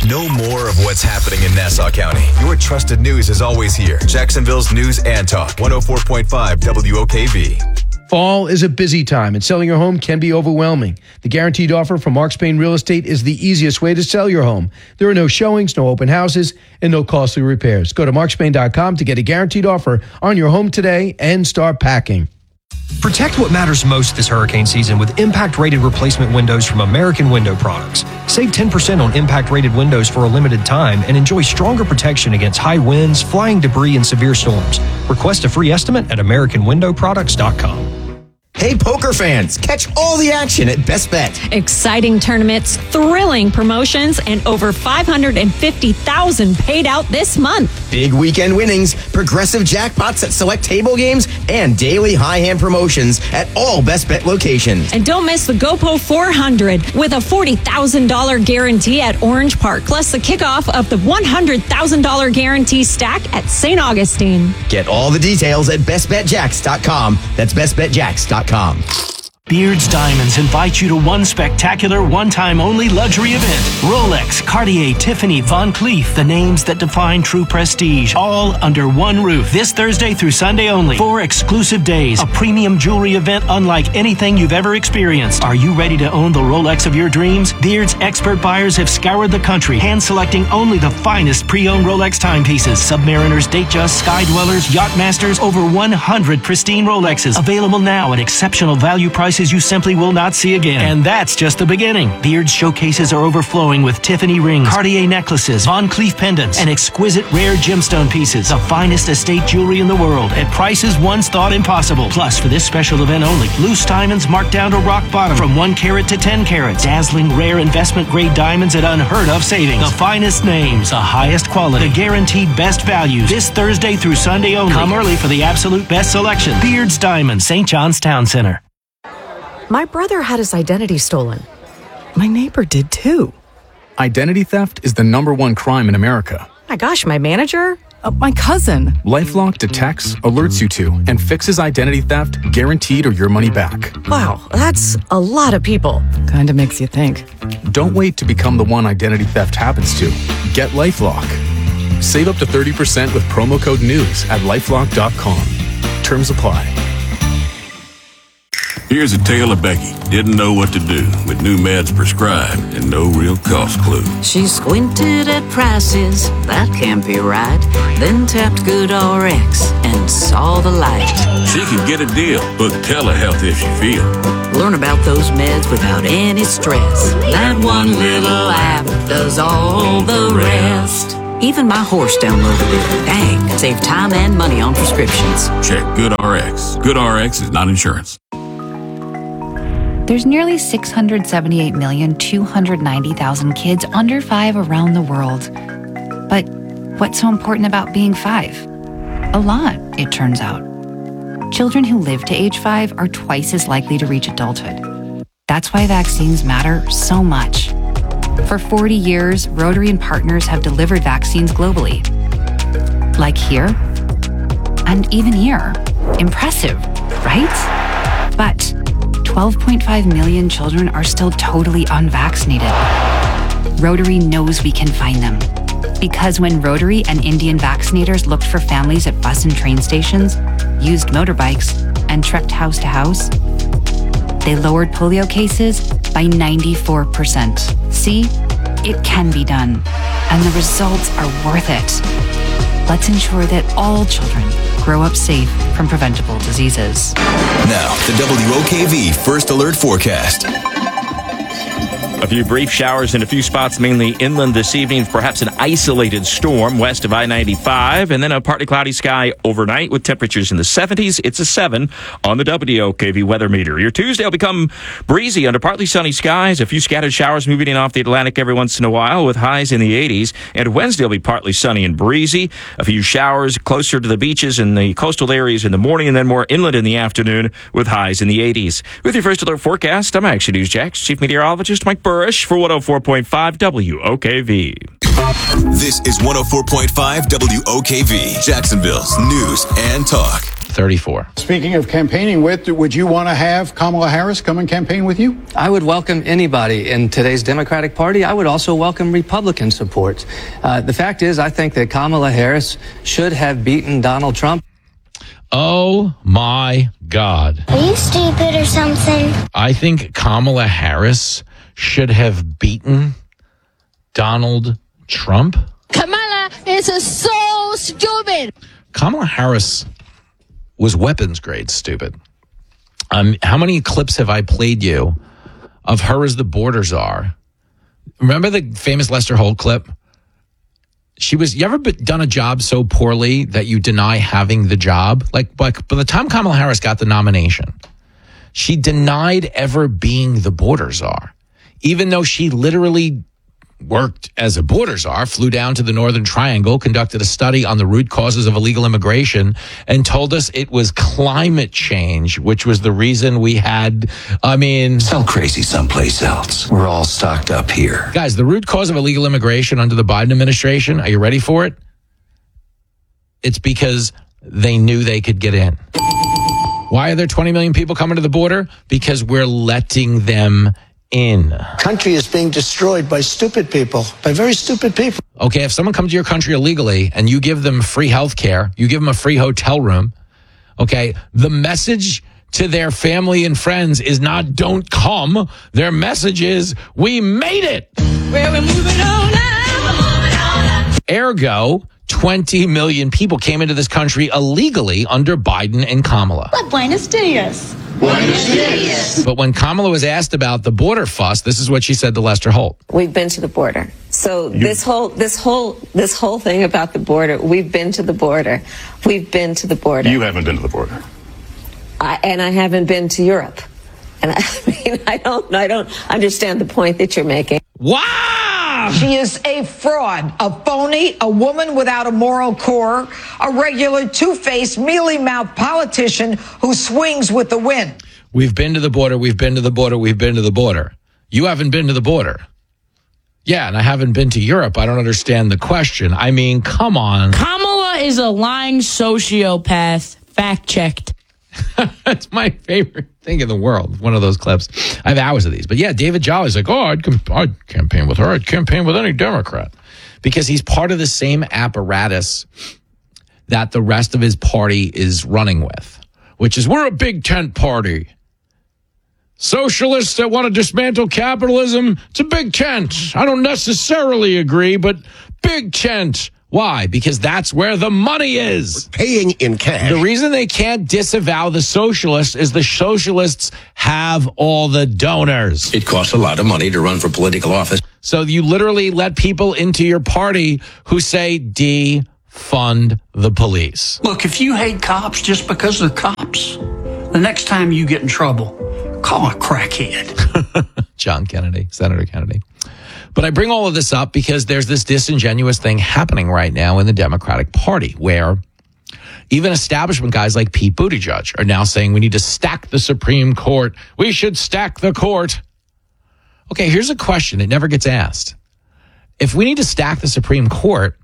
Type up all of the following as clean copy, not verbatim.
Know more of what's happening in Nassau County. Your trusted news is always here. Jacksonville's News and Talk, 104.5 WOKV. Fall is a busy time, and selling your home can be overwhelming. The guaranteed offer from Mark Spain Real Estate is the easiest way to sell your home. There are no showings, no open houses, and no costly repairs. Go to markspain.com to get a guaranteed offer on your home today and start packing. Protect what matters most this hurricane season with impact-rated replacement windows from American Window Products. Save 10% on impact-rated windows for a limited time and enjoy stronger protection against high winds, flying debris, and severe storms. Request a free estimate at AmericanWindowProducts.com. Hey, poker fans, catch all the action at Best Bet. Exciting tournaments, thrilling promotions, and over $550,000 paid out this month. Big weekend winnings, progressive jackpots at select table games, and daily high hand promotions at all Best Bet locations. And don't miss the GoPo 400 with a $40,000 guarantee at Orange Park, plus the kickoff of the $100,000 guarantee stack at St. Augustine. Get all the details at bestbetjacks.com. That's bestbetjacks.com. Beards Diamonds invite you to one spectacular, one-time only luxury event. Rolex, Cartier, Tiffany, Van Cleef, the names that define true prestige, all under one roof. This Thursday through Sunday only. 4 exclusive days. A premium jewelry event unlike anything you've ever experienced. Are you ready to own the Rolex of your dreams? Beards expert buyers have scoured the country, hand-selecting only the finest pre-owned Rolex timepieces. Submariners, Datejust, Sky Dwellers, Yachtmasters, over 100 pristine Rolexes. Available now at exceptional value prices you simply will not see again. And that's just the beginning. Beard's showcases are overflowing with Tiffany rings, Cartier necklaces, Van Cleef pendants, and exquisite rare gemstone pieces. The finest estate jewelry in the world at prices once thought impossible. Plus, for this special event only, loose diamonds marked down to rock bottom from 1 carat to 10 carats. Dazzling rare investment grade diamonds at unheard of savings. The finest names, the highest quality, the guaranteed best values. This Thursday through Sunday only. Come early for the absolute best selection. Beard's Diamonds, St. John's Town Center. My brother had his identity stolen. My neighbor did too. Identity theft is the #1 crime in America. My gosh, my manager? My cousin. LifeLock detects, alerts you to, and fixes identity theft guaranteed or your money back. Wow, that's a lot of people. Kinda makes you think. Don't wait to become the one identity theft happens to. Get LifeLock. Save up to 30% with promo code NEWS at LifeLock.com. Terms apply. Here's a tale of Becky. Didn't know what to do with new meds prescribed and no real cost clue. She squinted at prices, that can't be right. Then tapped GoodRx and saw the light. She could get a deal. Book telehealth if she feel. Learn about those meds without any stress. That one little app does all the rest. Even my horse downloaded it. Dang, save time and money on prescriptions. Check GoodRx. GoodRx is not insurance. There's nearly 678,290,000 kids under 5 around the world. But what's so important about being 5? A lot, it turns out. Children who live to age 5 are twice as likely to reach adulthood. That's why vaccines matter so much. For 40 years, Rotary and partners have delivered vaccines globally. Like here, and even here. Impressive, right? But 12.5 million children are still totally unvaccinated. Rotary knows we can find them. Because when Rotary and Indian vaccinators looked for families at bus and train stations, used motorbikes, and trekked house to house, they lowered polio cases by 94%. See, it can be done, and the results are worth it. Let's ensure that all children grow up safe from preventable diseases. Now, the WOKV First Alert Forecast. A few brief showers in a few spots, mainly inland this evening, perhaps an isolated storm west of I-95, and then a partly cloudy sky overnight with temperatures in the 70s. It's a 7 on the WOKV weather meter. Your Tuesday will become breezy under partly sunny skies, a few scattered showers moving in off the Atlantic every once in a while with highs in the 80s, and Wednesday will be partly sunny and breezy, a few showers closer to the beaches and the coastal areas in the morning, and then more inland in the afternoon with highs in the 80s. With your First Alert Forecast, I'm Action News Jax Chief Meteorologist Mike Burrish for 104.5 WOKV. This is 104.5 WOKV, Jacksonville's News and Talk. 34. Speaking of campaigning with, would you want to have Kamala Harris come and campaign with you? I would welcome anybody in today's Democratic Party. I would also welcome Republican support. The fact is, I think that Kamala Harris should have beaten Donald Trump. Oh, my God. Are you stupid or something? I think Kamala Harris should have beaten Donald Trump. Kamala is so stupid. Kamala Harris was weapons grade stupid. How many clips have I played you of her as the border czar? Remember the famous Lester Holt clip? You ever done a job so poorly that you deny having the job? Like by the time Kamala Harris got the nomination, she denied ever being the border czar, even though she literally worked as a border czar, flew down to the Northern Triangle, conducted a study on the root causes of illegal immigration, and told us it was climate change, which was the reason we had, Sell crazy someplace else. We're all stocked up here. Guys, the root cause of illegal immigration under the Biden administration, are you ready for it? It's because they knew they could get in. Why are there 20 million people coming to the border? Because we're letting them in. Country is being destroyed by stupid people, by very stupid people. Okay, if someone comes to your country illegally and you give them free health care, you give them a free hotel room, okay, the message to their family and friends is not don't come. Their message is we made it. Where we're moving on now. Ergo, 20 million people came into this country illegally under Biden and Kamala. But Buenos Dias. But when Kamala was asked about the border fuss, this is what she said to Lester Holt. We've been to the border. So this whole thing about the border, we've been to the border. We've been to the border. You haven't been to the border. And I haven't been to Europe. And I don't understand the point that you're making. Wow! She is a fraud, a phony, a woman without a moral core, a regular two-faced, mealy-mouthed politician who swings with the wind. We've been to the border, we've been to the border, we've been to the border. You haven't been to the border. Yeah, and I haven't been to Europe. I don't understand the question. I mean, come on. Kamala is a lying sociopath. Fact checked. That's my favorite thing in the world. One of those clips. I have hours of these. But yeah, David Jolly's like, I'd campaign with her. I'd campaign with any Democrat. Because he's part of the same apparatus that the rest of his party is running with, which is we're a big tent party. Socialists that want to dismantle capitalism, it's a big tent. I don't necessarily agree, but big tent. Why? Because that's where the money is. We're paying in cash. The reason they can't disavow the socialists is the socialists have all the donors. It costs a lot of money to run for political office. So you literally let people into your party who say defund the police. Look, if you hate cops just because they're cops, the next time you get in trouble, call a crackhead. John Kennedy, Senator Kennedy. But I bring all of this up because there's this disingenuous thing happening right now in the Democratic Party where even establishment guys like Pete Buttigieg are now saying we need to stack the Supreme Court. We should stack the court. Okay, here's a question. It never gets asked. If we need to stack the Supreme Court,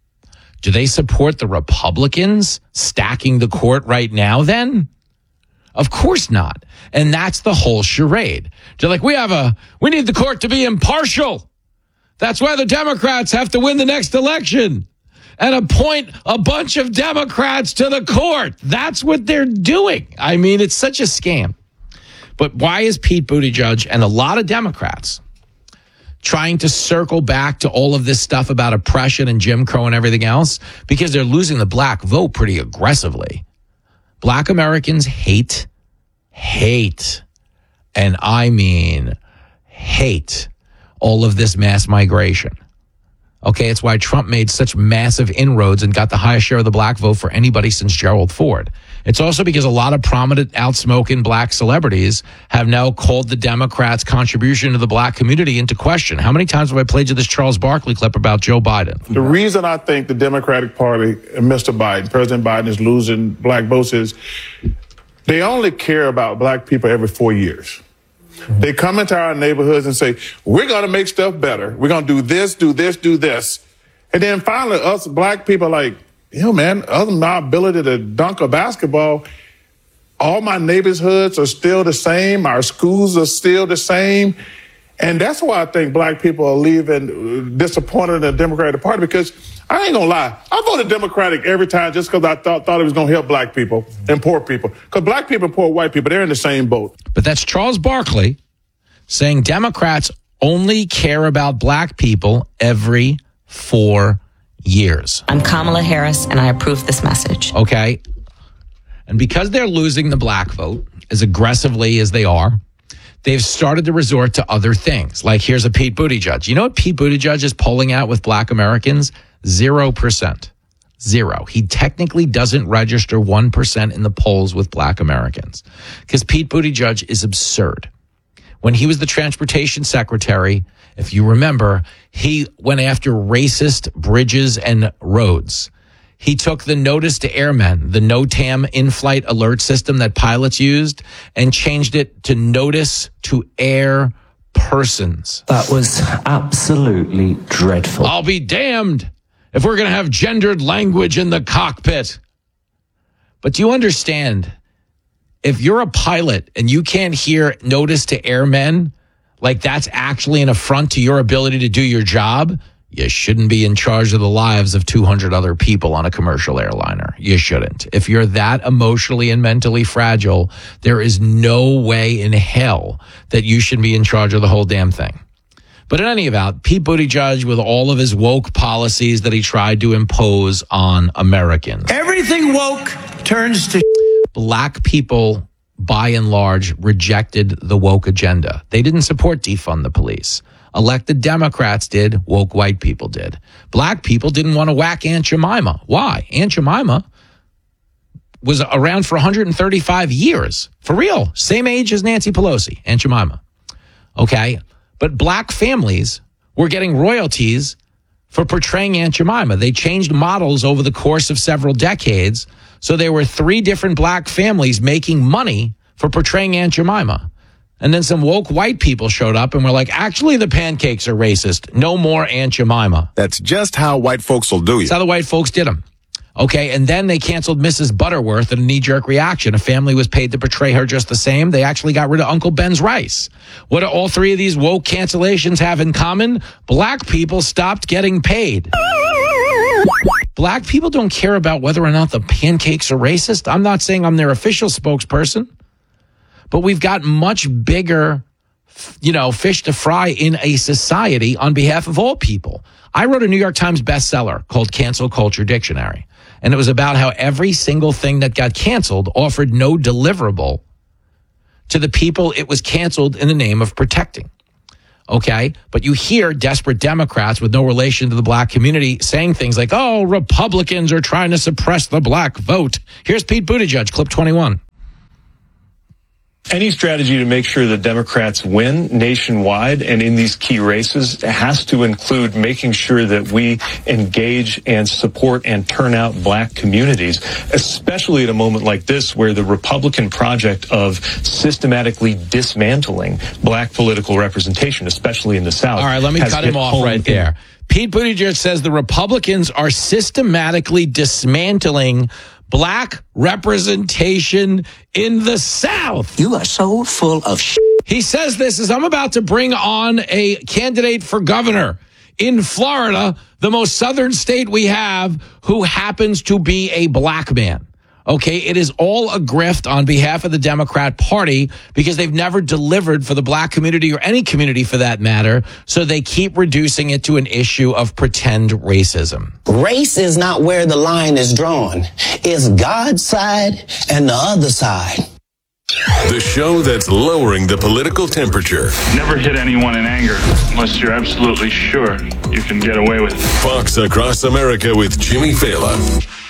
do they support the Republicans stacking the court right now then? Of course not. And that's the whole charade. They're like, we need the court to be impartial. That's why the Democrats have to win the next election and appoint a bunch of Democrats to the court. That's what they're doing. I mean, it's such a scam. But why is Pete Buttigieg and a lot of Democrats trying to circle back to all of this stuff about oppression and Jim Crow and everything else? Because they're losing the black vote pretty aggressively. Black Americans hate, and I mean hate all of this mass migration. Okay, it's why Trump made such massive inroads and got the highest share of the black vote for anybody since Gerald Ford. It's also because a lot of prominent, outspoken black celebrities have now called the Democrats' contribution to the black community into question. How many times have I played you this Charles Barkley clip about Joe Biden? The reason I think the Democratic Party and Mr. Biden, President Biden, is losing black votes is they only care about black people every 4 years. They come into our neighborhoods and say, we're going to make stuff better. We're going to do this, do this, do this. And then finally, us black people are like, man, other than my ability to dunk a basketball, all my neighborhoods are still the same. Our schools are still the same. And that's why I think black people are leaving disappointed in the Democratic Party, because I ain't gonna lie, I voted Democratic every time just because I thought it was gonna help black people and poor people. Because black people and poor white people, they're in the same boat. But that's Charles Barkley saying Democrats only care about black people every 4 years. I'm Kamala Harris, and I approve this message. Okay. And because they're losing the black vote as aggressively as they are, they've started to resort to other things. Like, here's a Pete Buttigieg. You know what Pete Buttigieg is polling out with black Americans? 0%. Zero. He technically doesn't register 1% in the polls with black Americans, because Pete Buttigieg is absurd. When he was the transportation secretary, if you remember, he went after racist bridges and roads. He took the notice to airmen, the NOTAM in-flight alert system that pilots used, and changed it to notice to air persons. That was absolutely dreadful. I'll be damned if we're going to have gendered language in the cockpit. But do you understand, if you're a pilot and you can't hear notice to airmen, like that's actually an affront to your ability to do your job, you shouldn't be in charge of the lives of 200 other people on a commercial airliner. You shouldn't. If you're that emotionally and mentally fragile, there is no way in hell that you should be in charge of the whole damn thing. But in any event, Pete Buttigieg, with all of his woke policies that he tried to impose on Americans. Everything woke turns to black people, by and large, rejected the woke agenda. They didn't support defund the police. Elected Democrats did. Woke white people did. Black people didn't want to whack Aunt Jemima. Why? Aunt Jemima was around for 135 years. For real. Same age as Nancy Pelosi, Aunt Jemima. Okay? But black families were getting royalties for portraying Aunt Jemima. They changed models over the course of several decades. So there were 3 different black families making money for portraying Aunt Jemima. And then some woke white people showed up and were like, actually, the pancakes are racist. No more Aunt Jemima. That's just how white folks will do you. That's how the white folks did them. Okay, and then they canceled Mrs. Butterworth in a knee-jerk reaction. A family was paid to portray her just the same. They actually got rid of Uncle Ben's rice. What do all 3 of these woke cancellations have in common? Black people stopped getting paid. Black people don't care about whether or not the pancakes are racist. I'm not saying I'm their official spokesperson, but we've got much bigger, fish to fry in a society on behalf of all people. I wrote a New York Times bestseller called Cancel Culture Dictionary. And it was about how every single thing that got canceled offered no deliverable to the people it was canceled in the name of protecting. Okay? But you hear desperate Democrats with no relation to the black community saying things like, oh, Republicans are trying to suppress the black vote. Here's Pete Buttigieg, clip 21. Any strategy to make sure the Democrats win nationwide and in these key races has to include making sure that we engage and support and turn out black communities, especially at a moment like this where the Republican project of systematically dismantling black political representation, especially in the South. All right, let me cut him off right there. Pete Buttigieg says the Republicans are systematically dismantling black representation in the South. You are so full of shit. He says this as I'm about to bring on a candidate for governor in Florida, the most southern state we have, who happens to be a black man. Okay, it is all a grift on behalf of the Democrat Party because they've never delivered for the black community or any community for that matter. So they keep reducing it to an issue of pretend racism. Race is not where the line is drawn. It's God's side and the other side. The show that's lowering the political temperature. Never hit anyone in anger unless you're absolutely sure you can get away with it. Fox Across America with Jimmy Fallon.